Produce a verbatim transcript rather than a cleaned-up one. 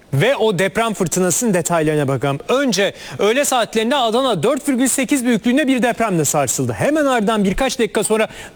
Ve o deprem fırtınasının detaylarına bakalım. Önce öğle saatlerinde Adana dört virgül sekiz büyüklüğünde bir depremle sarsıldı. Hemen ardından birkaç dakika sonra